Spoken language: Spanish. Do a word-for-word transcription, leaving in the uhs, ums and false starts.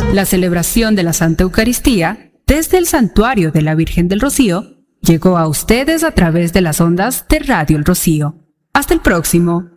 La celebración de la Santa Eucaristía desde el Santuario de la Virgen del Rocío llegó a ustedes a través de las ondas de Radio El Rocío. Hasta el próximo